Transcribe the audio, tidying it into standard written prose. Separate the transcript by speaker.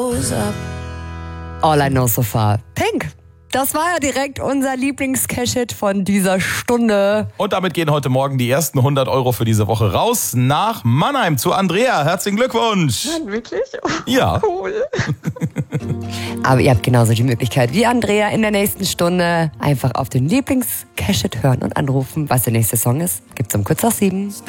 Speaker 1: All I Know So Far. Pink. Das war ja direkt unser Lieblings-Cash-Hit von dieser Stunde.
Speaker 2: Und damit gehen heute Morgen die ersten 100 Euro für diese Woche raus nach Mannheim zu Andrea. Herzlichen Glückwunsch.
Speaker 3: Mann, wirklich?
Speaker 2: Ja.
Speaker 3: Cool.
Speaker 1: Aber ihr habt genauso die Möglichkeit wie Andrea in der nächsten Stunde einfach auf den Lieblings-Cash-Hit hören und anrufen. Was der nächste Song ist, gibt's um kurz nach 7.